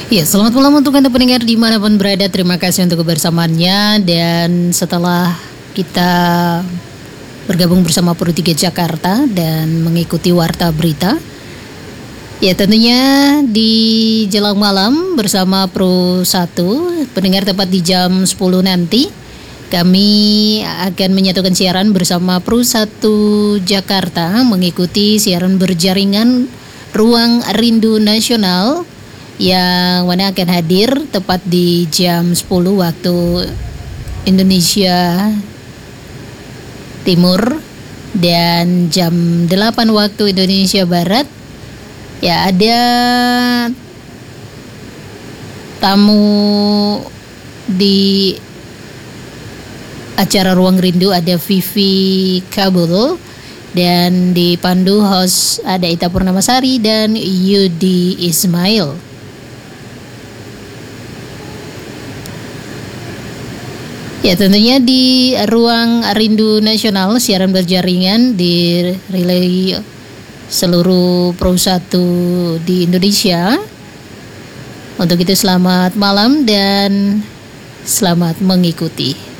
Ya, selamat malam untuk Anda pendengar dimanapun berada. Terima kasih untuk kebersamaannya. Dan setelah kita bergabung bersama Pro 3 Jakarta dan mengikuti warta berita, ya tentunya di jelang malam bersama Pro 1, pendengar tepat di jam 10 nanti, kami akan menyatukan siaran bersama Pro 1 Jakarta mengikuti siaran berjaringan Ruang Rindu Nasional yang mana akan hadir tepat di jam 10 waktu Indonesia Timur dan jam 8 waktu Indonesia Barat. Ya, ada tamu di acara Ruang Rindu, ada Vivi Kabul, dan dipandu host ada Ita Purnamasari dan Yudi Ismail. Ya, tentunya di Ruang Rindu Nasional siaran berjaringan di relay seluruh Pro 1 di Indonesia. Untuk itu selamat malam dan selamat mengikuti.